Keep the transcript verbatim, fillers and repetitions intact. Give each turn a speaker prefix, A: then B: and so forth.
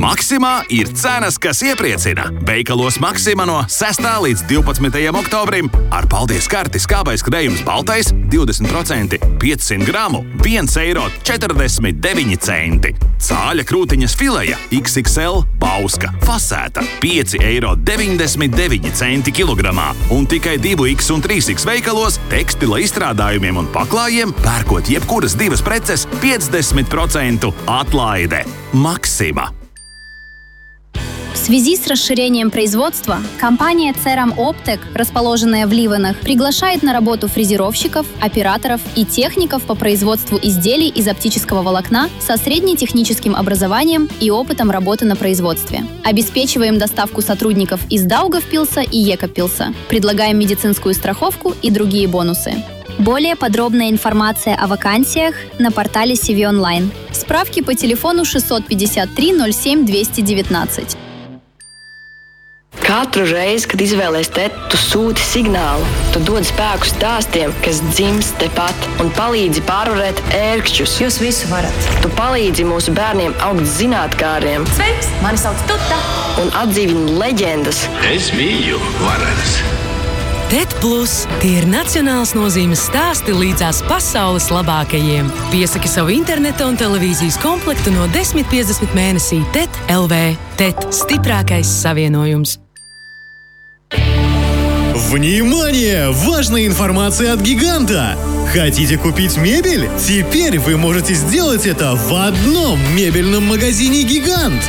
A: Maksimā ir cenas, kas iepriecina. Veikalos Maksima no sestā līdz divpadsmitajam oktobrim ar paldies karti skābais krējums baltais divdesmit procenti, piecsimt gramu, viens eiro četrdesmit deviņi centi. Cāļa krūtiņas fileja iks iks el bauska fasēta pieci eiro deviņdesmit deviņi centi kilogramā. Un tikai divi iks un trīs iks veikalos tekstila izstrādājumiem un paklājiem pērkot jebkuras divas preces piecdesmit procentu atlaide. Maksima.
B: В связи с расширением производства, компания Ceram Optek, расположенная в Ливенах, приглашает на работу фрезеровщиков, операторов и техников по производству изделий из оптического волокна со среднетехническим образованием и опытом работы на производстве. Обеспечиваем доставку сотрудников из Даугавпилса и Екапилса. Предлагаем медицинскую страховку и другие бонусы. Более подробная информация о вакансиях на портале си ви онлайн. Справки по телефону шестьсот пятьдесят три ноль семь двести девятнадцать.
C: Katru reizi, kad izvēlies tēt, tu sūti signālu. Tu dod spēku stāstiem, kas dzimst tepat un palīdzi pārvarēt ērkšķus.
D: Jūs visu varat.
C: Tu palīdzi mūsu bērniem augt zinātkāriem.
D: Sveiks, mani sauc Tuta.
C: Un atdzīvini leģendas.
E: Es biju varens.
F: TET Plus – tie ir nacionāls nozīmes stāsti līdzās pasaules labākajiem. Piesaki savu interneta un televīzijas komplektu no desmit piecdesmit mēnesī TET el vē. TET – stiprākais savienojums.
G: Внимание! Важная информация от Гиганта! Хотите купить мебель? Теперь вы можете сделать это в одном мебельном магазине «Гигант».